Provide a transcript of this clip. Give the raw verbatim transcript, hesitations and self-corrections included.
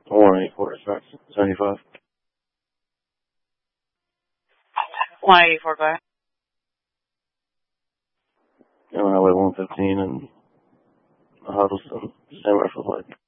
one eighty-four, seventy-five. one eighty-four, go ahead. And Highway one fifteen and Huddleston, same rifle plate.